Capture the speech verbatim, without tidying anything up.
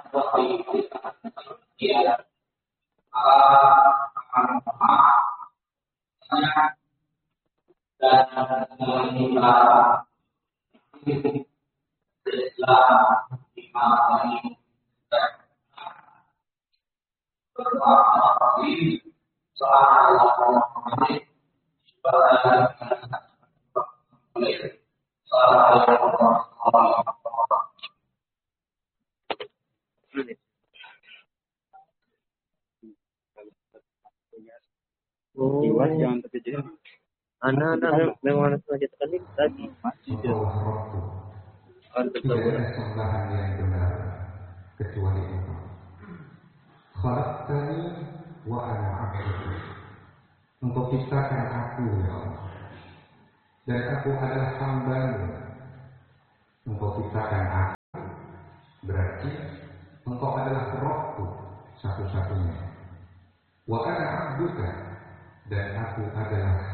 Iwas jangan terkejut. Anak-anak memang sengaja tekan tadi. Masih dia. Tidak ada sembahan yang benar kecuali Allah. Khalaqtani wa ana 'abduka. Engkau ciptakan aku ya Allah, dan aku adalah hamba-Mu. Engkau ciptakan aku, berarti engkau adalah Rabbku satu-satunya. Wa ana 'abduka, dan aku adalah